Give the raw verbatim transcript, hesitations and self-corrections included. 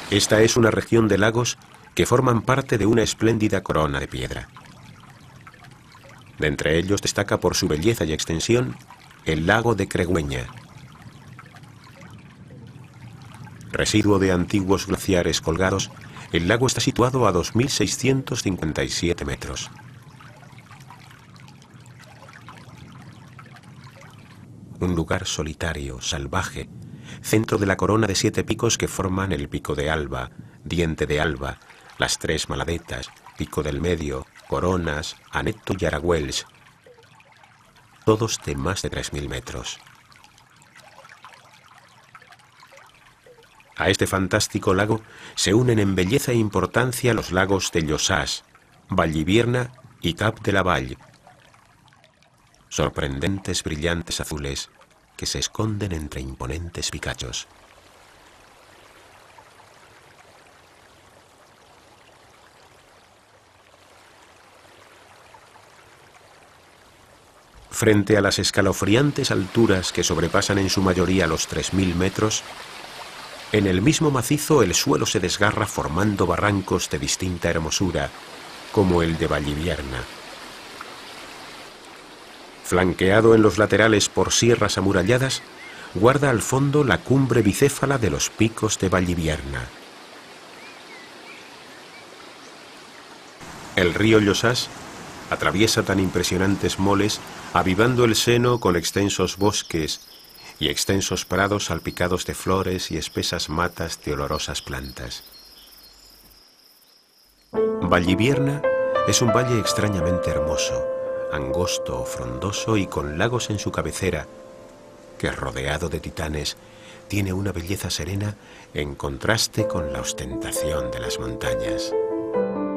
Esta es una región de lagos que forman parte de una espléndida corona de piedra. De entre ellos destaca por su belleza y extensión el lago de Cregüeña. Residuo de antiguos glaciares colgados, el lago está situado a dos mil seiscientos cincuenta y siete metros. Un lugar solitario, salvaje, centro de la corona de siete picos que forman el Pico de Alba, Diente de Alba, las Tres Maladetas, Pico del Medio, Coronas, Aneto y Aragüells, todos de más de tres mil metros. A este fantástico lago se unen en belleza e importancia los lagos de Llosàs, Vallivierna y Cap de la Vall, sorprendentes brillantes azules que se esconden entre imponentes picachos. Frente a las escalofriantes alturas que sobrepasan en su mayoría los tres mil metros, en el mismo macizo el suelo se desgarra formando barrancos de distinta hermosura, como el de Vallivierna. Flanqueado en los laterales por sierras amuralladas, guarda al fondo la cumbre bicéfala de los picos de Vallivierna. El río Llosàs atraviesa tan impresionantes moles, avivando el seno con extensos bosques y extensos prados salpicados de flores y espesas matas de olorosas plantas. Vallivierna es un valle extrañamente hermoso, angosto, frondoso y con lagos en su cabecera, que rodeado de titanes tiene una belleza serena en contraste con la ostentación de las montañas.